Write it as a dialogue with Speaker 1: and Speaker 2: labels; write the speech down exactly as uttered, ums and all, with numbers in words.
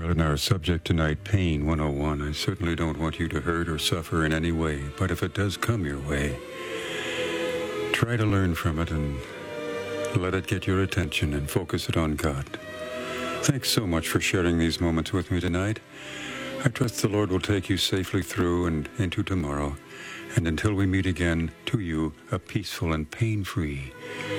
Speaker 1: In our subject tonight, Pain one oh one, I certainly don't want you to hurt or suffer in any way, but if it does come your way, try to learn from it and let it get your attention and focus it on God. Thanks so much for sharing these moments with me tonight. I trust the Lord will take you safely through and into tomorrow. And until we meet again, to you, a peaceful and pain-free